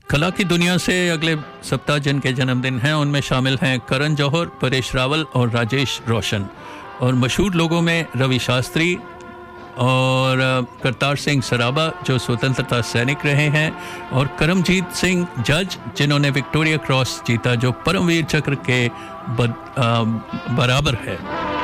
कला की दुनिया से अगले सप्ताह जिनके जन्मदिन हैं उनमें शामिल हैं करण जौहर, परेश रावल और राजेश रोशन। और मशहूर लोगों में रवि शास्त्री और करतार सिंह सराबा जो स्वतंत्रता सैनिक रहे हैं, और करमजीत सिंह जज जिन्होंने विक्टोरिया क्रॉस जीता जो परमवीर चक्र के बराबर है।